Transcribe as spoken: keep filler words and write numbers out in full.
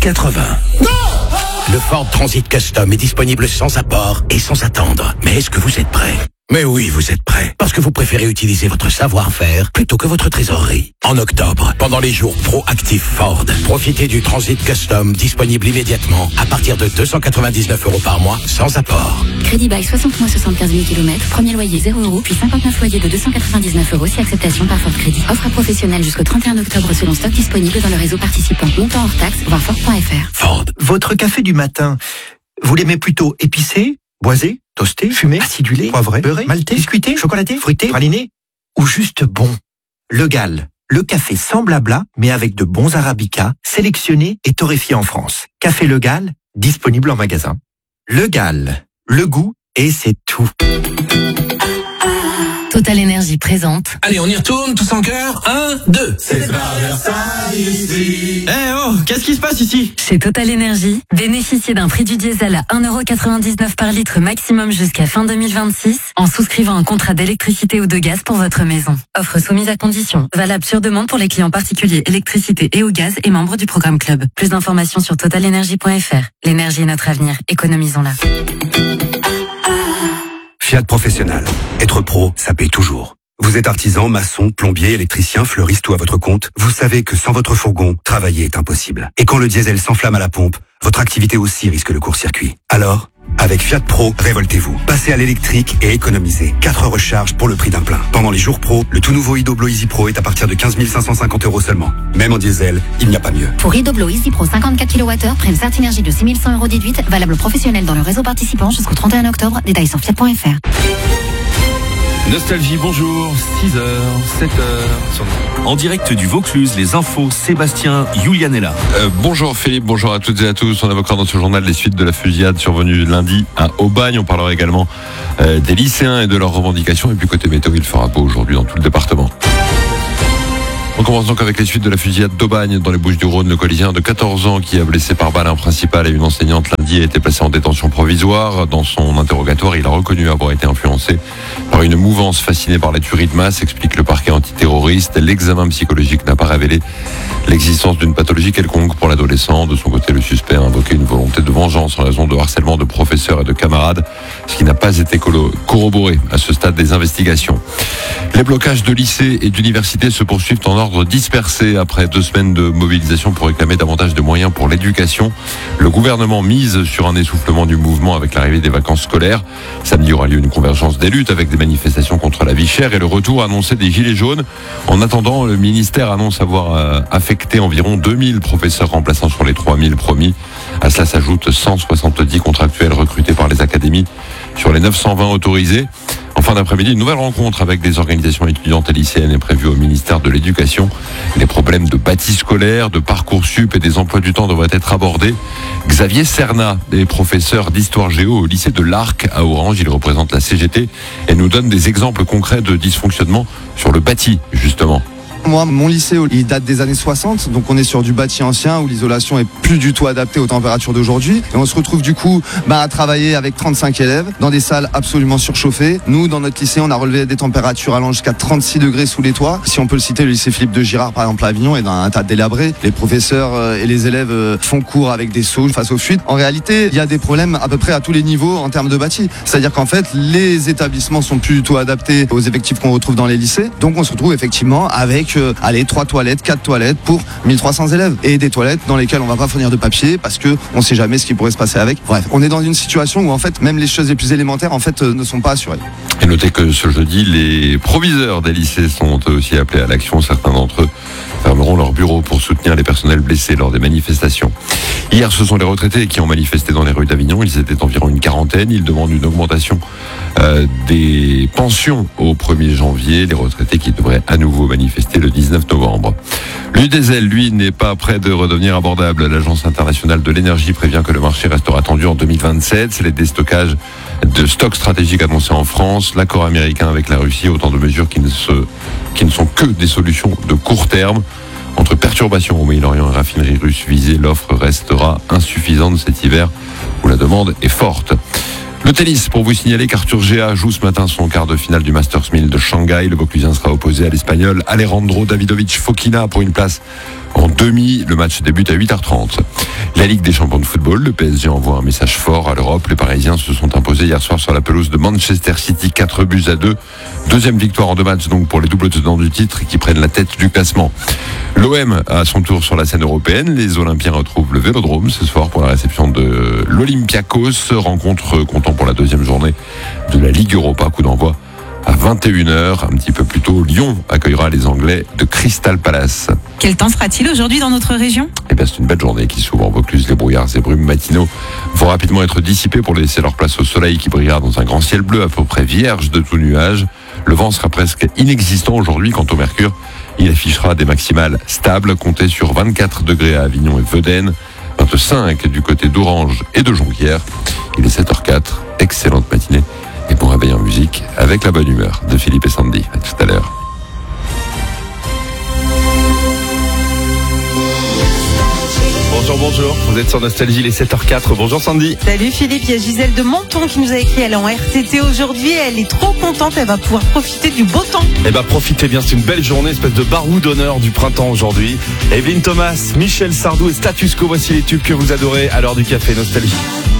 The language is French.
quatre-vingts. Le Ford Transit Custom est disponible sans apport et sans attendre. Mais est-ce que vous êtes prêts ? Mais oui, vous êtes prêts. Parce que vous préférez utiliser votre savoir-faire plutôt que votre trésorerie. En octobre, pendant les jours Pro-Active Ford, profitez du Transit Custom disponible immédiatement à partir de deux cent quatre-vingt-dix-neuf euros par mois sans apport. Crédit bail soixante mois, soixante-quinze mille kilomètres. Premier loyer zéro euros, puis cinquante-neuf loyers de deux cent quatre-vingt-dix-neuf euros si acceptation par Ford Crédit. Offre à professionnels jusqu'au trente et un octobre selon stock disponible dans le réseau participant. Montant hors taxe, voir Ford point F R. Ford. Votre café du matin, vous l'aimez plutôt épicé, boisé, toasté, fumé, acidulé, poivré, beurré, maltais, biscuité, chocolaté, fruité, praliné ou juste bon? Le Gall, le café sans blabla, mais avec de bons arabicas, sélectionnés et torréfiés en France. Café Le Gall, disponible en magasin. Le Gall, le goût et c'est tout. Total Énergie présente. Allez, on y retourne, tous en chœur. Un, deux. C'est pas Versailles ici. Eh oh, qu'est-ce qui se passe ici? Chez Total Énergie, bénéficiez d'un prix du diesel à un euro quatre-vingt-dix-neuf par litre maximum jusqu'à fin deux mille vingt-six en souscrivant un contrat d'électricité ou de gaz pour votre maison. Offre soumise à condition. Valable sur demande pour les clients particuliers électricité et au gaz et membres du programme Club. Plus d'informations sur total énergie point F R. L'énergie est notre avenir. Économisons-la. Fiat Professionnel. Être pro, ça paye toujours. Vous êtes artisan, maçon, plombier, électricien, fleuriste ou à votre compte, vous savez que sans votre fourgon, travailler est impossible. Et quand le diesel s'enflamme à la pompe, votre activité aussi risque le court-circuit. Alors, avec Fiat Pro, révoltez-vous. Passez à l'électrique et économisez. quatre recharges pour le prix d'un plein. Pendant les jours pro, le tout nouveau Idoblo Easy Pro est à partir de quinze mille cinq cent cinquante euros seulement. Même en diesel, il n'y a pas mieux. Pour Idoblo Easy Pro cinquante-quatre kilowattheures, prime Certinergie de six mille cent euros déduite, valable professionnel dans le réseau participant jusqu'au trente et un octobre. Détails sur fiat point F R. Nostalgie, bonjour, six heures, sept heures. En direct du Vaucluse, les infos, Sébastien Julianella. Euh, bonjour Philippe, bonjour à toutes et à tous. On évoquera dans ce journal les suites de la fusillade survenue lundi à Aubagne. On parlera également euh, des lycéens et de leurs revendications. Et puis côté météo, il fera beau aujourd'hui dans tout le département. On commence donc avec les suites de la fusillade d'Aubagne dans les Bouches-du-Rhône. Le collégien de quatorze ans qui a blessé par balle un principal et une enseignante lundi a été placé en détention provisoire. Dans son interrogatoire, il a reconnu avoir été influencé par une mouvance fascinée par la tuerie de masse, explique le parquet antiterroriste. L'examen psychologique n'a pas révélé l'existence d'une pathologie quelconque pour l'adolescent. De son côté, le suspect a invoqué une volonté de vengeance en raison de harcèlement de professeurs et de camarades, ce qui n'a pas été corroboré à ce stade des investigations. Les blocages de lycées et d'universités se poursuivent en ordre dispersé après deux semaines de mobilisation pour réclamer davantage de moyens pour l'éducation. Le gouvernement mise sur un essoufflement du mouvement avec l'arrivée des vacances scolaires. Samedi aura lieu une convergence des luttes avec des manifestations contre la vie chère et le retour annoncé des gilets jaunes. En attendant, le ministère annonce avoir affecté environ deux mille professeurs remplaçants sur les trois mille promis. À cela s'ajoutent cent soixante-dix contractuels recrutés par les académies sur les neuf cent vingt autorisés. En fin d'après-midi, une nouvelle rencontre avec des organisations étudiantes et lycéennes est prévue au ministère de l'Éducation. Les problèmes de bâti scolaire, de Parcoursup et des emplois du temps devraient être abordés. Xavier Cernat est professeur d'histoire géo au lycée de l'Arc à Orange. Il représente la C G T et nous donne des exemples concrets de dysfonctionnement sur le bâti, justement. Moi, mon lycée, il date des années soixante, donc on est sur du bâti ancien où l'isolation est plus du tout adaptée aux températures d'aujourd'hui. Et on se retrouve du coup bah, à travailler avec trente-cinq élèves dans des salles absolument surchauffées. Nous, dans notre lycée, on a relevé des températures allant jusqu'à trente-six degrés sous les toits. Si on peut le citer, le lycée Philippe de Girard, par exemple, à Avignon, est dans un tas délabré. Les professeurs et les élèves font cours avec des seaux face aux fuites. En réalité, il y a des problèmes à peu près à tous les niveaux en termes de bâti. C'est-à-dire qu'en fait, les établissements sont plus du tout adaptés aux effectifs qu'on retrouve dans les lycées. Donc on se retrouve effectivement avec euh, allez, trois toilettes, quatre toilettes pour mille trois cents élèves. Et des toilettes dans lesquelles on va pas fournir de papier parce que on sait jamais ce qui pourrait se passer avec. Bref, on est dans une situation où en fait, même les choses les plus élémentaires en fait euh, ne sont pas assurées. Et notez que ce jeudi, les proviseurs des lycées sont eux aussi appelés à l'action. Certains d'entre eux fermeront leur bureau pour soutenir les personnels blessés lors des manifestations. Hier, ce sont les retraités qui ont manifesté dans les rues d'Avignon. Ils étaient environ une quarantaine. Ils demandent une augmentation euh, des pensions au premier janvier. Les retraités qui devraient à nouveau manifester le dix-neuf novembre. L'U D S L, lui, n'est pas prêt de redevenir abordable. L'Agence internationale de l'énergie prévient que le marché restera tendu en deux mille vingt-sept. C'est les déstockages de stocks stratégiques annoncés en France, l'accord américain avec la Russie, autant de mesures qui ne, se, qui ne sont que des solutions de court terme. Entre perturbations au Moyen-Orient et raffineries russes visées, l'offre restera insuffisante cet hiver où la demande est forte. Le tennis, pour vous signaler qu'Arthur Géa joue ce matin son quart de finale du Masters mille de Shanghai. Le Vauclusien sera opposé à l'Espagnol Alejandro Davidovich Fokina pour une place en demi. Le match débute à huit heures trente. La Ligue des champions de football, le P S G envoie un message fort à l'Europe. Les Parisiens se sont imposés hier soir sur la pelouse de Manchester City, quatre buts à deux. Deuxième victoire en deux matchs donc pour les doubles tenants du titre qui prennent la tête du classement. L'O M a son tour sur la scène européenne. Les Olympiens retrouvent le Vélodrome ce soir pour la réception de l'Olympiakos. Rencontre comptant pour la deuxième journée de la Ligue Europa. Coup d'envoi à vingt et une heures. Un petit peu plus tôt, Lyon accueillera les Anglais de Crystal Palace. Quel temps sera-t-il aujourd'hui dans notre région ? Eh bien, c'est une belle journée qui s'ouvre en Vaucluse. Les brouillards et brumes matinaux vont rapidement être dissipés pour laisser leur place au soleil qui brillera dans un grand ciel bleu à peu près vierge de tout nuage. Le vent sera presque inexistant aujourd'hui. Quant au mercure, il affichera des maximales stables. Comptez sur vingt-quatre degrés à Avignon et Vedène, vingt-cinq du côté d'Orange et de Jonquière. Il est sept heures quatre. Excellente matinée et bon réveil en musique avec la bonne humeur de Philippe et Sandy. À tout à l'heure. Bonjour, bonjour, vous êtes sur Nostalgie, les sept heures quatre. Bonjour Sandy. Salut Philippe, il y a Gisèle de Menton qui nous a écrit, elle est en R T T aujourd'hui, elle est trop contente, elle va pouvoir profiter du beau temps. Eh ben profitez bien, c'est une belle journée, espèce de barou d'honneur du printemps aujourd'hui. Evelyne Thomas, Michel Sardou et Status Quo, voici les tubes que vous adorez à l'heure du café Nostalgie.